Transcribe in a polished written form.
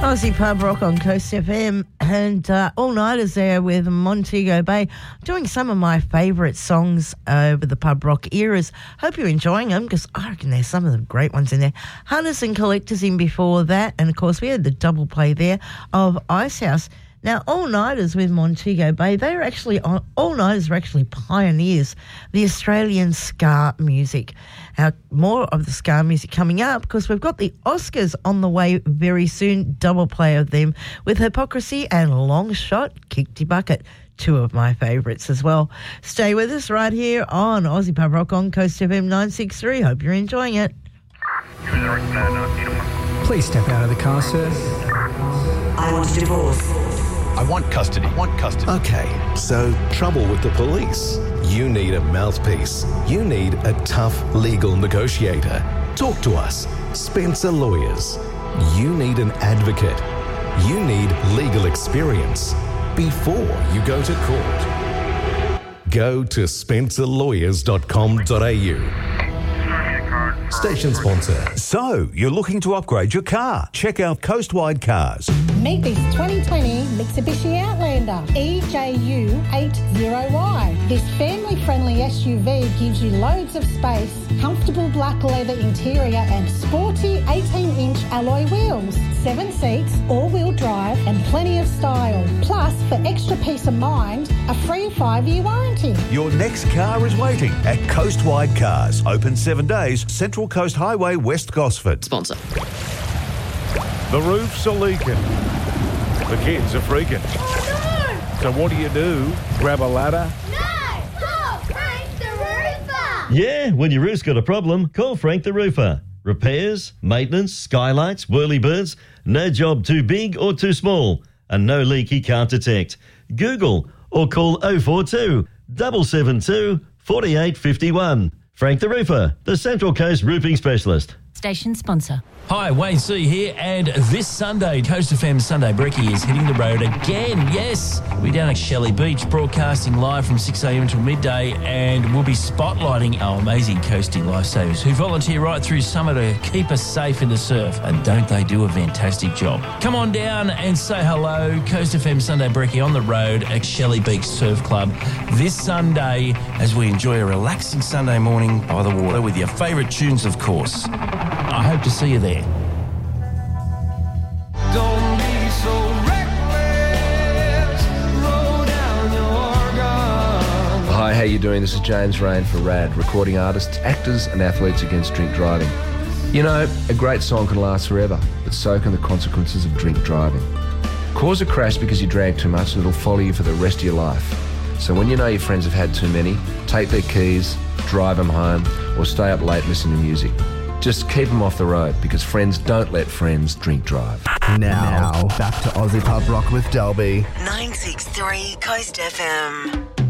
Aussie Pub Rock on Coast FM and all-nighters there with Montego Bay, doing some of my favourite songs over the pub rock eras. Hope you're enjoying them because I reckon there's some of the great ones in there. Hunters and Collectors in before that, and of course we had the double play there of Icehouse. Now, all-nighters with Montego Bay, all-nighters were actually pioneers, the Australian ska music. More of the ska music coming up because we've got the Oscars on the way very soon, double play of them with Hypocrisy and Long Shot, Kicked Your Bucket, two of my favourites as well. Stay with us right here on Aussie Pub Rock on Coast FM 963. Hope you're enjoying it. Please step out of the car, sir. I want a divorce. I want custody. Okay, so trouble with the police. You need a mouthpiece. You need a tough legal negotiator. Talk to us. Spencer Lawyers. You need an advocate. You need legal experience before you go to court. Go to spencerlawyers.com.au. Station sponsor. So, you're looking to upgrade your car? Check out Coastwide Cars. Meet this 2020 Mitsubishi Outlander EJU80Y. This family-friendly SUV gives you loads of space, comfortable black leather interior and sporty 18-inch alloy wheels, 7 seats, all-wheel drive and plenty of style. Plus, for extra peace of mind, a free 5-year warranty. Your next car is waiting at Coastwide Cars. Open 7 days, Central Coast Highway, West Gosford. Sponsor. The roofs are leaking. The kids are freaking. Oh, So what do? Grab a ladder? no! No! Call Frank the Roofer! Yeah, when your roof's got a problem, call Frank the Roofer. Repairs, maintenance, skylights, whirly-birds, no job too big or too small, and no leak he can't detect. Google or call 042 772 4851. Frank the Roofer, the Central Coast Roofing Specialist. Station sponsor. Hi, Wayne C here, and this Sunday, Coast FM Sunday Brekkie is hitting the road again. Yes, we're down at Shelley Beach, broadcasting live from 6 a.m. until midday, and we'll be spotlighting our amazing coasting lifesavers who volunteer right through summer to keep us safe in the surf. And don't they do a fantastic job? Come on down and say hello. Coast FM Sunday Brekkie on the road at Shelley Beach Surf Club this Sunday as we enjoy a relaxing Sunday morning by the water with your favourite tunes, of course. I hope to see you there. Don't be so reckless, roll down your gun. Hi, how you doing? This is James Rain for RAD, recording artists, actors and athletes against drink driving. You know, a great song can last forever, but so can the consequences of drink driving. Cause a crash because you drank too much and it'll follow you for the rest of your life. So when you know your friends have had too many, take their keys, drive them home, or stay up late listening to music. Just keep them off the road because friends don't let friends drink drive. Now back to Aussie Pub Rock with Delby. 963 Coast FM.